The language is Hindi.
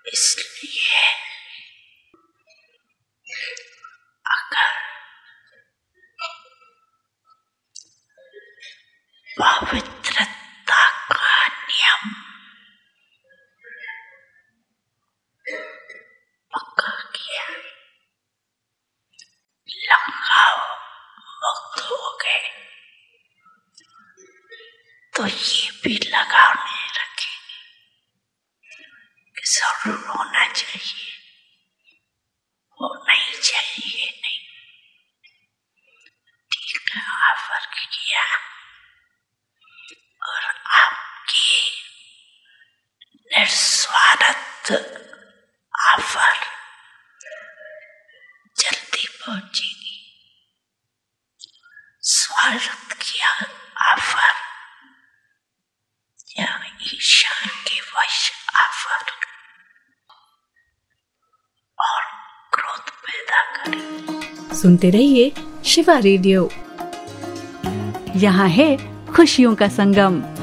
इसलिए अगर पवित्रता का नियम पक्का किया, लगाव मुक्त हो गए, तो ये भी लगाव नहीं रखेंगे कि जरूर होना चाहिए, होना ही चाहिए। नहीं, ठीक है, ऑफर किया और आपकी निस्वार्थ ऑफर जल्दी पहुंचेगी। स्वार्थ किया ऑफर या ईर्ष्या के वश ऑफर और क्रोध पैदा करे। सुनते रहिए शिवा रेडियो, यहाँ है खुशियों का संगम।